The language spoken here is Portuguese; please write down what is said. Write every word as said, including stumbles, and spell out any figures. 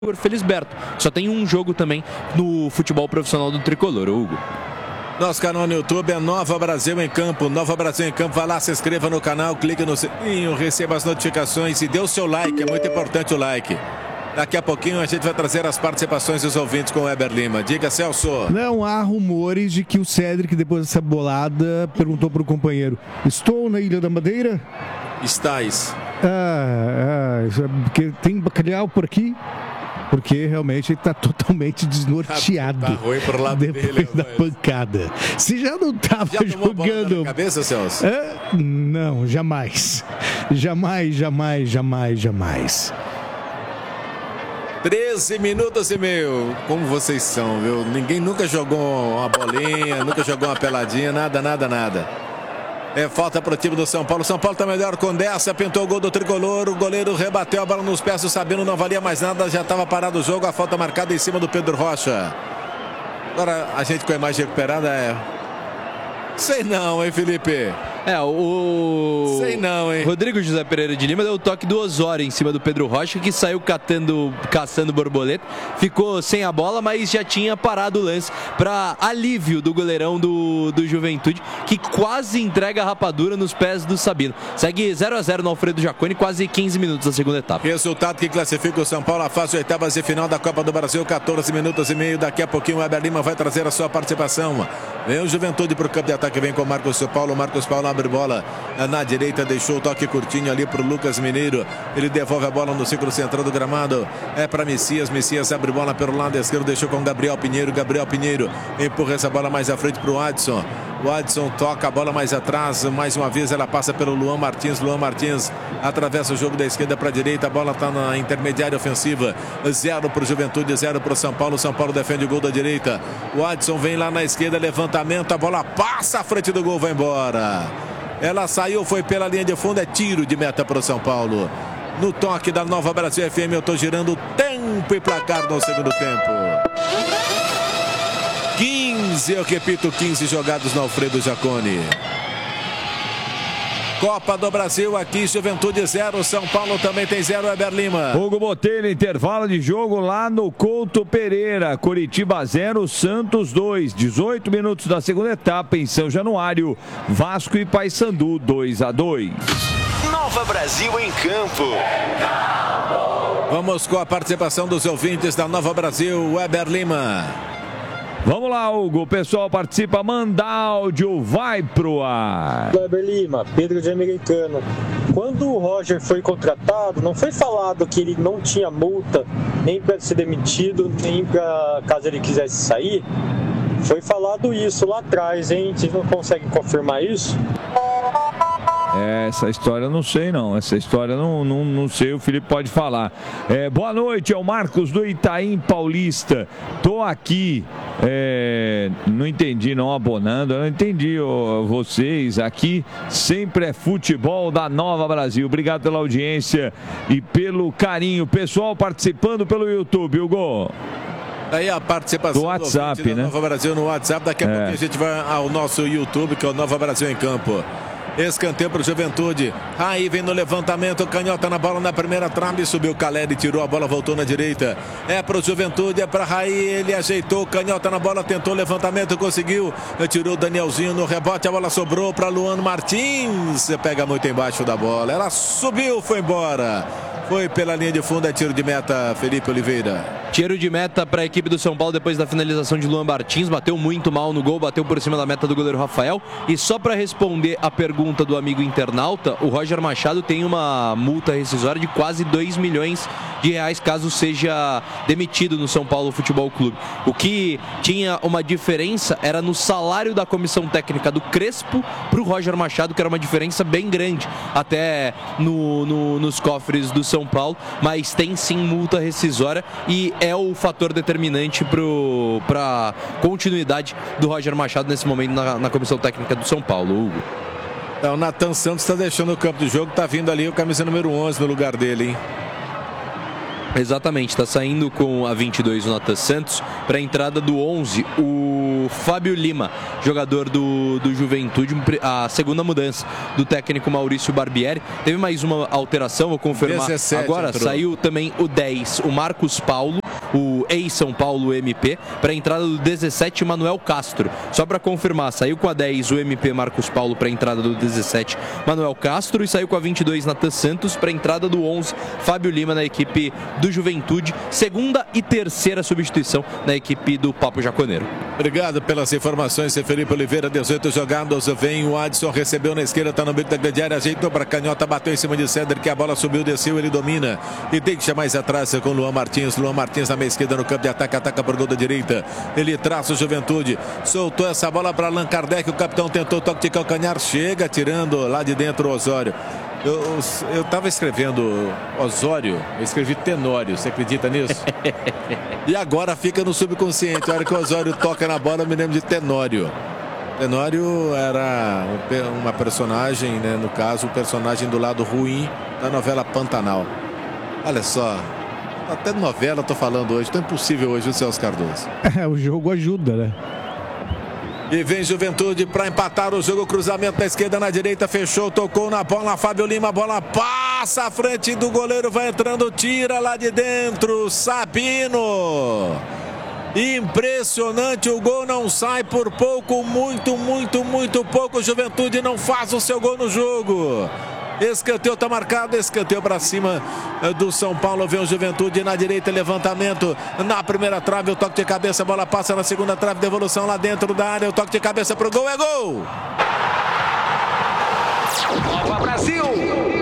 Felisberto. Só tem um jogo também no futebol profissional do Tricolor, Hugo. Nosso canal no YouTube é Nova Brasil em Campo. Nova Brasil em Campo, vai lá, se inscreva no canal, clique no sininho, receba as notificações e dê o seu like, é muito importante o like. Daqui a pouquinho a gente vai trazer as participações dos ouvintes com o Weber Lima. Diga, Celso. Não, há rumores de que o Cédric, depois dessa bolada, perguntou para o companheiro: estou na Ilha da Madeira? Estás. Ah, ah, porque tem bacalhau por aqui? Porque realmente ele está totalmente desnorteado. Tá ruim pro lado depois dele, da mas... pancada. Se já não estava jogando... Na cabeça, Celso? É? Não, jamais. Jamais, jamais, jamais, jamais. treze minutos e meio. Como vocês são, viu? Ninguém nunca jogou uma bolinha, nunca jogou uma peladinha, nada, nada, nada. É falta para o time do São Paulo. São Paulo está melhor com dessa. Pintou o gol do Tricolor. O goleiro rebateu a bola nos pés do Sabino. Não valia mais nada. Já estava parado o jogo. A falta marcada em cima do Pedro Rocha. Agora a gente com a imagem recuperada é... Sei não, hein, Felipe? É, o... Sei não, hein? Rodrigo José Pereira de Lima deu o toque do Osório em cima do Pedro Rocha, que saiu catando, caçando borboleta, ficou sem a bola, mas já tinha parado o lance para alívio do goleirão do, do Juventude, que quase entrega a rapadura nos pés do Sabino. Segue zero a zero no Alfredo Jaconi, quase quinze minutos da segunda etapa. Resultado que classifica o São Paulo à fase de oitavas e final da Copa do Brasil, quatorze minutos e meio. Daqui a pouquinho o Weber Lima vai trazer a sua participação. Vem o Juventude para o campo de ataque, vem com o Marcos Paulo. Marcos Paulo abre bola na direita, deixou o toque curtinho ali para o Lucas Mineiro. Ele devolve a bola no círculo central do gramado. É para Messias. Messias abre bola pelo lado esquerdo, deixou com Gabriel Pinheiro. Gabriel Pinheiro empurra essa bola mais à frente para o Adson. O Adson toca a bola mais atrás. Mais uma vez ela passa pelo Luan Martins. Luan Martins atravessa o jogo da esquerda para a direita. A bola está na intermediária ofensiva. Zero para o Juventude, zero para o São Paulo. São Paulo defende o gol da direita. O Adson vem lá na esquerda, levantamento. A bola passa à frente do gol, vai embora. Ela saiu, foi pela linha de fundo. É tiro de meta para o São Paulo. No toque da Nova Brasil F M, eu estou girando tempo e placar no segundo tempo. quinze, eu repito, quinze jogados no Alfredo Jaconi. Copa do Brasil aqui, Juventude zero, São Paulo também tem zero, Weber Lima. Hugo Botelho, intervalo de jogo lá no Couto Pereira. Curitiba zero, Santos dois. dezoito minutos da segunda etapa em São Januário. Vasco e Paysandu dois a dois. Nova Brasil em Campo. Vamos com a participação dos ouvintes da Nova Brasil, Weber Lima. Vamos lá, Hugo. O pessoal participa, manda áudio, vai pro ar. Weber Lima, Pedro de Americano. Quando o Roger foi contratado, não foi falado que ele não tinha multa nem para ser demitido, nem para caso ele quisesse sair? Foi falado isso lá atrás, hein? Vocês não conseguem confirmar isso? Essa história eu não sei não, essa história não, não, não sei, o Felipe pode falar. É, boa noite, é o Marcos do Itaim Paulista. Tô aqui, é, não entendi não, abonando, eu não entendi ó, vocês aqui, sempre é futebol da Nova Brasil. Obrigado pela audiência e pelo carinho. Pessoal participando pelo YouTube, Hugo. Aí a participação do WhatsApp, do né? Nova Brasil no WhatsApp. Daqui a é. pouco a gente vai ao nosso YouTube, que é o Nova Brasil em Campo. Escanteio para o Juventude. Aí vem no levantamento, canhota na bola na primeira trave, subiu o Caleri, tirou a bola, voltou na direita. É para o Juventude, é para Raí, ele ajeitou, canhota na bola, tentou o levantamento, conseguiu. Tirou o Danielzinho no rebote, a bola sobrou para Luan Martins. Você pega muito embaixo da bola. Ela subiu, foi embora. Foi pela linha de fundo, é tiro de meta, Felipe Oliveira. Tiro de meta para a equipe do São Paulo depois da finalização de Luan Martins. Bateu muito mal no gol, bateu por cima da meta do goleiro Rafael. E só para responder a pergunta do amigo internauta, o Roger Machado tem uma multa rescisória de quase dois milhões de reais caso seja demitido no São Paulo Futebol Clube. O que tinha uma diferença era no salário da comissão técnica do Crespo para o Roger Machado, que era uma diferença bem grande até no, no, nos cofres do São Paulo, mas tem sim multa rescisória e é o fator determinante para a continuidade do Roger Machado nesse momento na, na comissão técnica do São Paulo, Hugo. É, o Nathan Santos está deixando o campo de jogo, está vindo ali o camisa número onze no lugar dele, hein? Exatamente, está saindo com a vinte e dois o Nathan Santos. Para a entrada do onze, o Fábio Lima, jogador do, do Juventude, a segunda mudança do técnico Maurício Barbieri. Teve mais uma alteração, vou confirmar dezessete agora. entrou. Saiu também o dez, o Marcos Paulo, o ex-São Paulo M P, para a entrada do dezessete, o Manuel Castro. Só para confirmar, saiu com a dez o M P Marcos Paulo para a entrada do dezessete, Manuel Castro, e saiu com a vinte e dois Nathan Santos para a entrada do onze, Fábio Lima, na equipe do Juventude. Segunda e terceira substituição na equipe do Papo Jaconeiro. Obrigado pelas informações, seu Felipe Oliveira. dezoito jogados, vem o Adson, recebeu na esquerda, está no meio da grande área, ajeitou para canhota, bateu em cima de Cedric, a bola subiu, desceu, ele domina e deixa mais atrás com Luan Martins. Luan Martins na meia esquerda no campo de ataque, ataca por gol da direita, ele traça o Juventude, soltou essa bola para Allan Kardec, o capitão tentou toque de calcanhar, chega tirando lá de dentro o Osório. Eu estava escrevendo Osório, eu escrevi Tenório, você acredita nisso? E agora fica no subconsciente, a hora que o Osório toca na bola eu me lembro de Tenório. Tenório era uma personagem, né, no caso, o personagem do lado ruim da novela Pantanal. Olha só, até novela eu tô falando hoje, tão impossível hoje o Celso Cardoso. É, o jogo ajuda, né? E vem Juventude para empatar o jogo. Cruzamento da esquerda na direita. Fechou, tocou na bola. Fábio Lima, a bola passa à frente do goleiro. Vai entrando, tira lá de dentro. Sabino. Impressionante, o gol não sai por pouco. Muito, muito, muito pouco. Juventude não faz o seu gol no jogo. Escanteio está marcado, escanteio para cima do São Paulo. Vem o Juventude na direita, levantamento na primeira trave, o toque de cabeça, a bola passa na segunda trave, devolução lá dentro da área, o toque de cabeça para o gol, é gol! Nova Brasil!